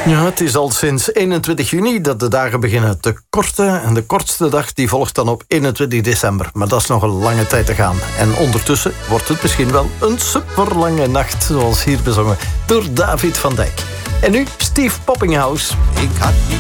Ja, het is al sinds 21 juni dat de dagen beginnen te korten. En de kortste dag die volgt dan op 21 december. Maar dat is nog een lange tijd te gaan. En ondertussen wordt het misschien wel een superlange nacht, zoals hier bezongen door David van Dijk. En nu Steve Poppinghouse. Ik had niet